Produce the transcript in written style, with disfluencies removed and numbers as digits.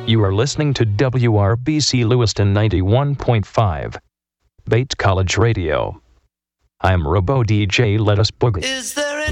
You are listening to WRBC Lewiston 91.5, Bates College Radio. I'm Robo DJ. Let us boogie. Is there